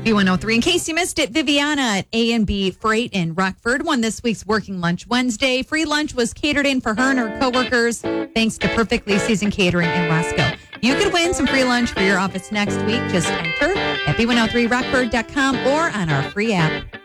B103. In case you missed it, Viviana at A&B Freight in Rockford won this week's Working Lunch Wednesday. Free lunch was catered in for her and her coworkers thanks to Perfectly Seasoned Catering in Roscoe. You could win some free lunch for your office next week. Just enter at B103rockford.com or on our free app.